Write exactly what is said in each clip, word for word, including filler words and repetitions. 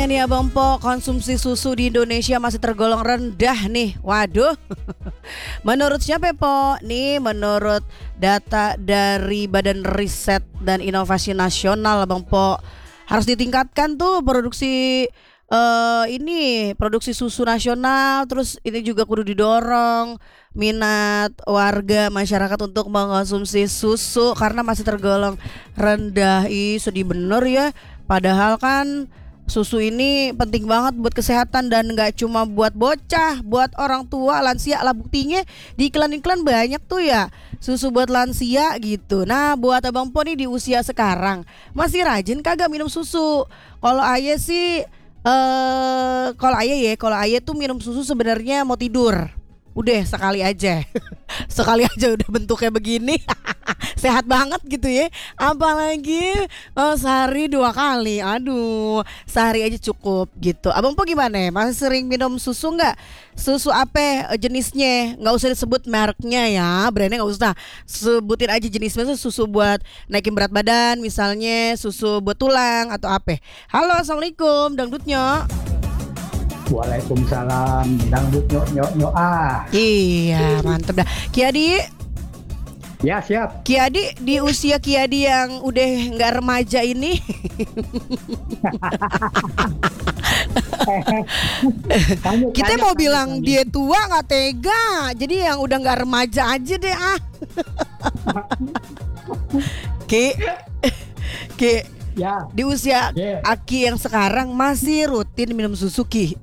Katanya nih Abang Po, konsumsi susu di Indonesia masih tergolong rendah nih. Waduh. Menurut siapa Po? Nih menurut data dari Badan Riset dan Inovasi Nasional Abang Po. Harus ditingkatkan tuh produksi uh, ini produksi susu nasional. Terus ini juga kudu didorong minat warga masyarakat untuk mengonsumsi susu karena masih tergolong rendah. Ih, sedih bener ya. Padahal kan susu ini penting banget buat kesehatan dan nggak cuma buat bocah, buat orang tua, lansia lah, buktinya di iklan-iklan banyak tuh ya susu buat lansia gitu. Nah buat Abang Po nih di usia sekarang masih rajin kagak minum susu? Kalau ayah sih eh kalau ayah ya, kalau ayah tuh minum susu sebenarnya mau tidur. Udah sekali aja. Sekali aja udah bentuknya begini. Sehat banget gitu ya. Apalagi oh, sehari dua kali. Aduh, sehari aja cukup gitu. Abang Po gimana? Masih sering minum susu nggak? Susu apa jenisnya? Nggak usah disebut mereknya ya, brandnya nggak usah. Sebutin aja jenisnya, susu buat naikin berat badan misalnya, susu buat tulang atau apa. Halo, assalamualaikum dangdutnya. Waalaikumsalam, dangdut nyok nyok nyok ah. Iya, mantep dah. Ki Adi, Ya siap. Ki Adi di usia Ki Adi yang udah nggak remaja ini, Kamu kita tanya, mau kamu bilang tanya. dia tua nggak tega. Jadi yang udah nggak remaja aja deh ah. Ki, Ki, Ya, di usia Ya. Aki yang sekarang masih rutin minum susu Ki?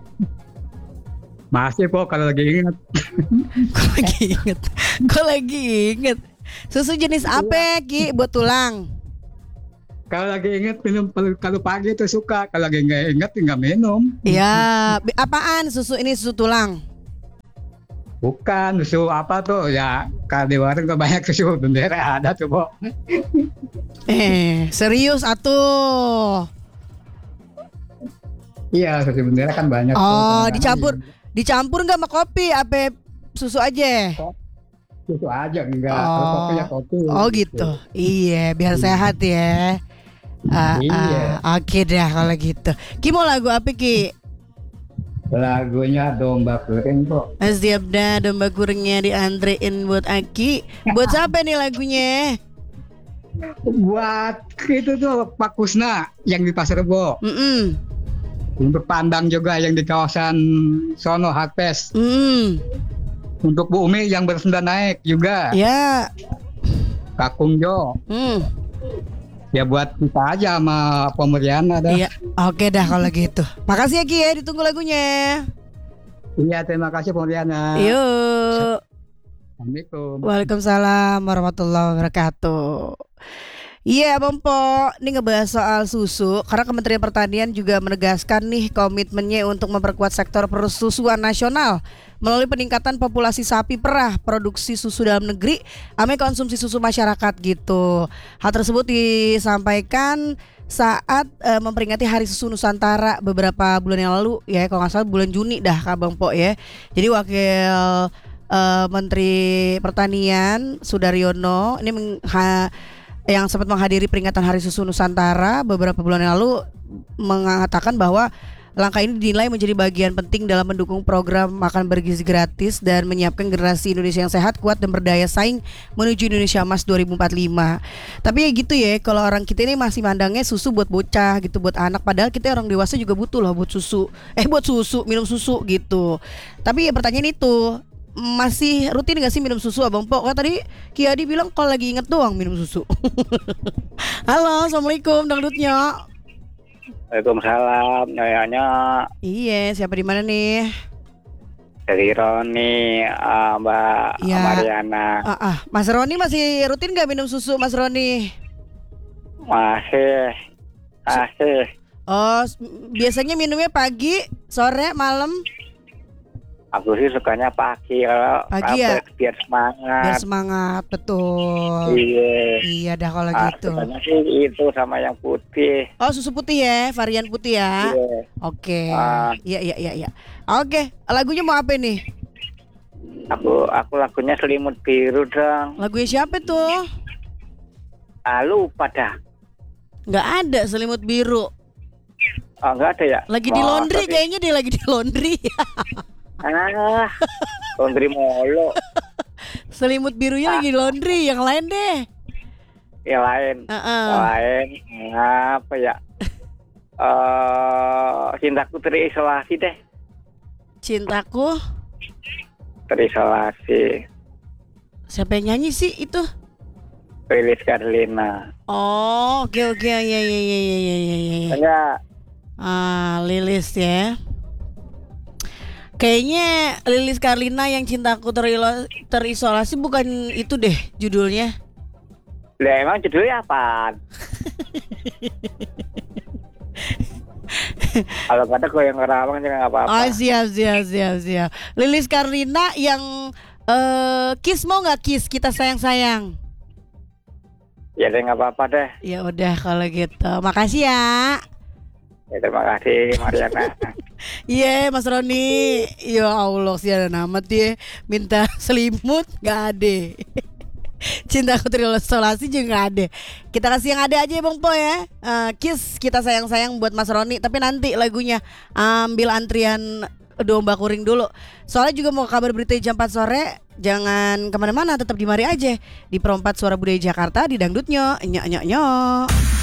masih kok kalau lagi ingat. Kok lagi inget? Kok lagi inget? Susu jenis apa Ki buat tulang? Kalau lagi ingat minum, kalau pagi itu suka, kalau lagi nggak ingat nggak minum. Ya, bi- apaan susu ini, susu tulang? Bukan susu apa tuh ya, kalau di warung tuh banyak susu bendera ada tuh Bo. Eh, serius atuh. Iya susu bendera kan banyak tuh, Oh, kadang-kadang dicampur di- dicampur nggak sama kopi? Apa susu aja? susu aja enggak, kalau kopi ya kopi. Oh gitu. Iya, biar sehat ya. Ah, Iya. ah, oke dah kalau gitu. Ki mau lagu apa Ki? Lagunya Domba Kering kok. Siap dah, domba kuringnya diantrein buat Aki. Buat siapa nih lagunya? Buat itu tuh Pak Kusna yang di Pasar Rebo. Mm-mm. Untuk Pandang juga yang di kawasan sono Harpes. Mm. Untuk Bu Umi yang bersenda naik juga. Ya. Kakung Jo. Mm. Ya buat kita aja sama Pemeriana dah. Iya. Oke dah kalau gitu. Makasih ya Ki ya, ditunggu lagunya. Iya, terima kasih Pemeriana. Yuk. Assalamualaikum. Waalaikumsalam warahmatullahi wabarakatuh. Iya Bang Po, ini ngebahas soal susu karena Kementerian Pertanian juga menegaskan nih komitmennya untuk memperkuat sektor persusuan nasional melalui peningkatan populasi sapi perah, produksi susu dalam negeri, sama konsumsi susu masyarakat gitu. Hal tersebut disampaikan saat uh, memperingati Hari Susu Nusantara beberapa bulan yang lalu ya, kalau nggak salah bulan Juni dah Kak Bang Po ya. Jadi wakil uh, Menteri Pertanian Sudaryono ini mengha- yang sempat menghadiri peringatan Hari Susu Nusantara beberapa bulan yang lalu mengatakan bahwa langkah ini dinilai menjadi bagian penting dalam mendukung program makan bergizi gratis dan menyiapkan generasi Indonesia yang sehat, kuat dan berdaya saing menuju Indonesia Emas dua ribu empat puluh lima. Tapi ya gitu ya, kalau orang kita ini masih mandangnya susu buat bocah gitu, buat anak, padahal kita orang dewasa juga butuh loh buat susu. Eh buat susu, minum susu gitu. Tapi ya pertanyaan itu, masih rutin gak sih minum susu Abang Po? Kan tadi Ki Adi bilang kalau lagi inget doang minum susu. Halo, assalamualaikum dangdutnya. Waalaikumsalam, nyonya Iya, siapa di mana nih? dari Roni, uh, Mbak Ya. Mariana. Ah, ah, Mas Roni masih rutin gak minum susu Mas Roni? Masih, masih. Oh, s- biasanya minumnya pagi, sore, malam? Aku sih sukanya pagi kalau Pagi ya? biar- biar semangat. Biar semangat, betul. Iya. Iya dah kalau Ah, gitu. sukanya sih itu sama yang putih. Oh, susu putih ya, varian putih ya. Iya. Oke. Ah. Iya, iya, iya, iya. Oke, lagunya mau apa nih? Aku aku lagunya Selimut Biru dong. Lagunya siapa tuh? Ah, lupa dah. Nggak ada, Selimut Biru. Oh, enggak ada ya? Lagi di Masa laundry sih? kayaknya dia lagi di laundry. Ah, laundry mulu. Selimut birunya lagi di laundry, yang lain deh. Yang lain. Heeh. Yang lain. Apa ya? Eh, cintaku terisolasi deh. Cintaku. Terisolasi. Siapa yang nyanyi sih itu? Lilis Karlina. Oh, oke oke ya ya ya ya ya ya ya. ya. Enggak. Ah, Lilis ya. Kayaknya Lilis Karlina yang cintaku terilo- terisolasi bukan itu deh judulnya. Lah emang judulnya apaan? Kalau kata goyang kerawang juga nggak apa-apa. Oh siap siap siap siap. Lilis Karlina yang eh kiss mau nggak kiss kita sayang sayang. Ya deh nggak apa-apa deh. Ya udah kalau gitu. Makasih ya. Ya, terima kasih Mariana. Iya Mas Roni. Ya Allah siaran amat ya. Minta selimut nggak ada. Cintaku terisolasi juga nggak ada. Kita kasih yang ada aja ya Bang Po ya. Eh, kiss kita sayang-sayang buat Mas Roni. Tapi nanti lagunya ambil antrian domba kuring dulu. Soalnya juga mau kabar berita jam empat sore. Jangan kemana-mana, tetap di mari aja di Perempat Suara Budaya Jakarta di Dangdutnya. Nyok nyok nyok.